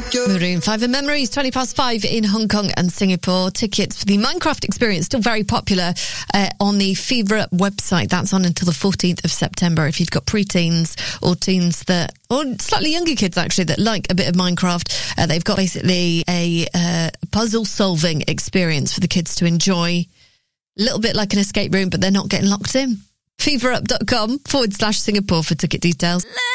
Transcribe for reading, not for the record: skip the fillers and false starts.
Maroon 5 and Memories, 5:20 in Hong Kong and Singapore. Tickets for the Minecraft experience, still very popular on the Fever Up website. That's on until the 14th of September. If you've got preteens or teens or slightly younger kids actually, that like a bit of Minecraft, they've got basically a puzzle-solving experience for the kids to enjoy. A little bit like an escape room, but they're not getting locked in. feverup.com/Singapore for ticket details.